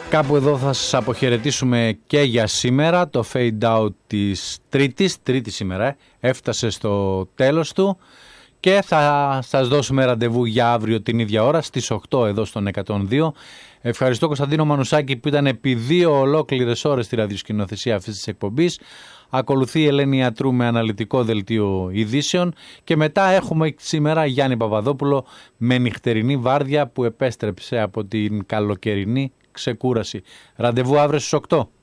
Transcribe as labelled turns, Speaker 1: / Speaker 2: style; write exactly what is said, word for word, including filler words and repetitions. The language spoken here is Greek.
Speaker 1: Κάπου εδώ θα σας αποχαιρετήσουμε και για σήμερα. Το fade out της Τρίτης, Τρίτη σήμερα, ε, έφτασε στο τέλος του και θα σας δώσουμε ραντεβού για αύριο την ίδια ώρα στις οκτώ εδώ στον εκατόν δύο. Ευχαριστώ Κωνσταντίνο Μανουσάκη που ήταν επί δύο ολόκληρες ώρες στη ραδιοσκηνοθεσία αυτής της εκπομπής. Ακολουθεί η Ελένη Ιατρού με αναλυτικό δελτίο ειδήσεων και μετά έχουμε σήμερα Γιάννη Παπαδόπουλο με νυχτερινή βάρδια που επέστρεψε από την καλοκαιρινή ξεκούραση. Ραντεβού αύριο στις οκτώ.